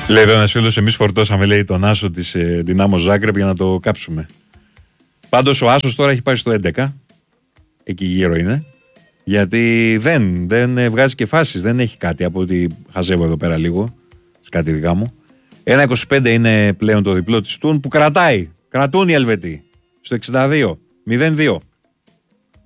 Λέει εδώ ένας φίλος, εμείς φορτώσαμε, λέει, τον Άσο της Δυνάμω Ζάγκρεπ για να το κάψουμε. Πάντως ο Άσος τώρα έχει πάει στο 11. Εκεί γύρω είναι. Γιατί δεν βγάζει και φάσεις, δεν έχει κάτι από ό,τι χαζεύω εδώ πέρα λίγο. Σε κάτι δικά μου. 1,25 είναι πλέον το διπλό της Τούν που κρατάει. Κρατούν οι Ελβετοί. Στο 62. 0-2.